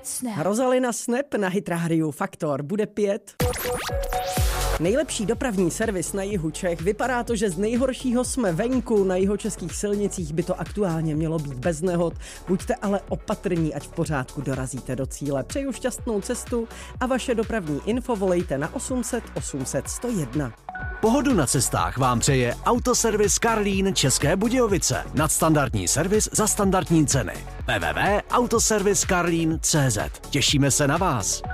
Rozalina Snap na Hit Radio Faktor bude 5. Nejlepší dopravní servis na jihu Čech. Vypadá to, že z nejhoršího jsme venku. Na jihočeských silnicích by to aktuálně mělo být bez nehod. Buďte ale opatrní, ať v pořádku dorazíte do cíle. Přeju šťastnou cestu a vaše dopravní info volejte na 800 800 101. Pohodu na cestách vám přeje Autoservis Karlín České Budějovice. Nadstandardní servis za standardní ceny. www.autoserviskarlin.cz. Těšíme se na vás.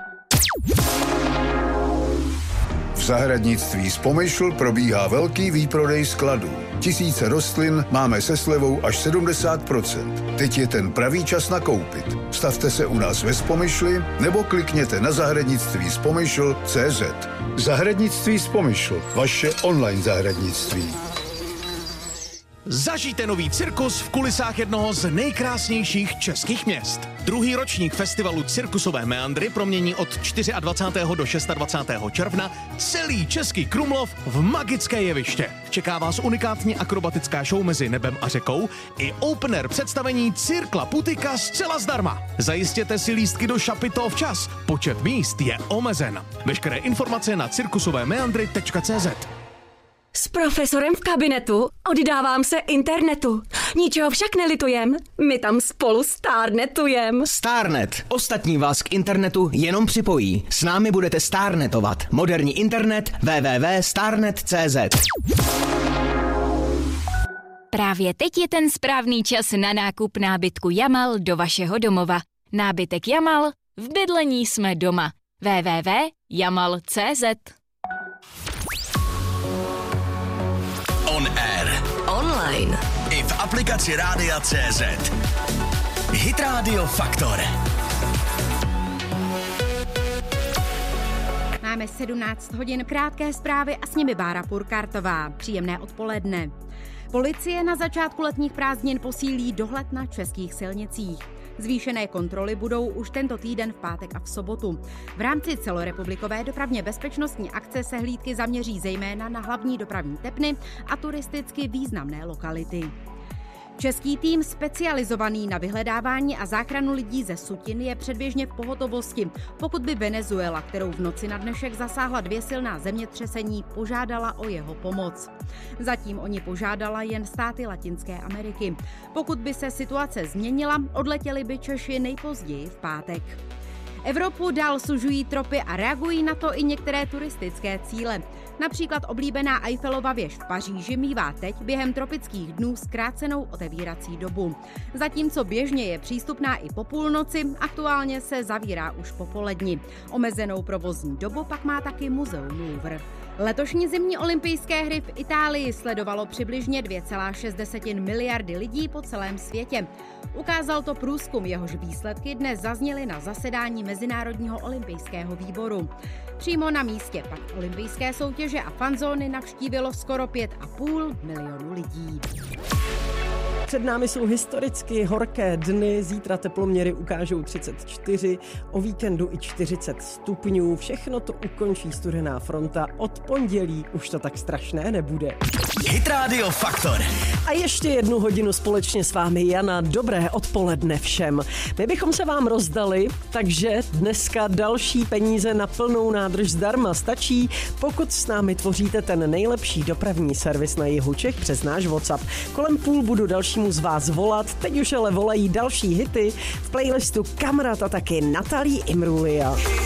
V zahradnictví Spomyšl probíhá velký výprodej skladů. Tisíce rostlin máme se slevou až 70%. Teď je ten pravý čas nakoupit. Stavte se u nás ve Spomyšli nebo klikněte na zahradnictví.spomyšl.cz. Zahradnictví Spomyšl, vaše online zahradnictví. Zažijte nový cirkus v kulisách jednoho z nejkrásnějších českých měst. Druhý ročník festivalu Cirkusové meandry promění od 24. do 26. června celý Český Krumlov v magické jeviště. Čeká vás unikátní akrobatická show mezi nebem a řekou i opener představení Cirkla Putika zcela zdarma. Zajistěte si lístky do Šapito včas. Počet míst je omezen. Veškeré informace na cirkusovémeandry.cz. S profesorem v kabinetu oddávám se internetu. Ničeho však nelitujem, my tam spolu stárnetujem. Starnet. Ostatní vás k internetu jenom připojí. S námi budete starnetovat. Moderní internet www.starnet.cz. Právě teď je ten správný čas na nákup nábytku Jamal do vašeho domova. Nábytek Jamal, v bydlení jsme doma. www.jamal.cz. On air. Online. I v aplikaci Rádia.cz. Hit Radio Faktor. Máme 17 hodin, krátké zprávy a s nimi Bára Purkartová. Příjemné odpoledne. Policie na začátku letních prázdnin posílí dohled na českých silnicích. Zvýšené kontroly budou už tento týden v pátek a v sobotu. V rámci celorepublikové dopravně bezpečnostní akce se hlídky zaměří zejména na hlavní dopravní tepny a turisticky významné lokality. Český tým specializovaný na vyhledávání a záchranu lidí ze sutin je předběžně v pohotovosti, pokud by Venezuela, kterou v noci na dnešek zasáhla 2 silná zemětřesení, požádala o jeho pomoc. Zatím o ní požádala jen státy Latinské Ameriky. Pokud by se situace změnila, odletěli by Češi nejpozději v pátek. Evropu dál sužují tropy a reagují na to i některé turistické cíle. Například oblíbená Eiffelova věž v Paříži mívá teď během tropických dnů zkrácenou otevírací dobu. Zatímco běžně je přístupná i po půlnoci, aktuálně se zavírá už po poledni. Omezenou provozní dobu pak má taky muzeum Louvre. Letošní zimní olympijské hry v Itálii sledovalo přibližně 2,6 miliardy lidí po celém světě. Ukázal to průzkum, jehož výsledky dnes zazněly na zasedání Mezinárodního olympijského výboru. Přímo na místě pak olympijské soutěže a fanzóny navštívilo skoro 5,5 milionu lidí. Před námi jsou historicky horké dny, zítra teploměry ukážou 34, o víkendu i 40 stupňů, všechno to ukončí studená fronta, od pondělí už to tak strašné nebude. Hit Radio Faktor. A ještě 1 hodinu společně s vámi Jana, dobré odpoledne všem. My bychom se vám rozdali, takže dneska další peníze na plnou nádrž zdarma stačí, pokud s námi tvoříte ten nejlepší dopravní servis na jihu Čech přes náš WhatsApp. Kolem půl budu dalšímu z vás volat, teď už ale volají další hity v playlistu Kamrat a taky Natalie Imbruglia.